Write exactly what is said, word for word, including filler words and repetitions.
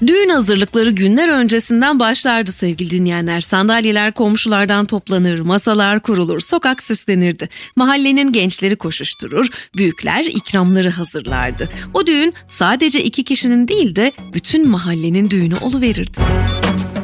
Düğün hazırlıkları günler öncesinden başlardı sevgili dinleyenler. Sandalyeler komşulardan toplanır, masalar kurulur, sokak süslenirdi. Mahallenin gençleri koşuşturur, büyükler ikramları hazırlardı. O düğün sadece iki kişinin değil de bütün mahallenin düğünü oluverirdi.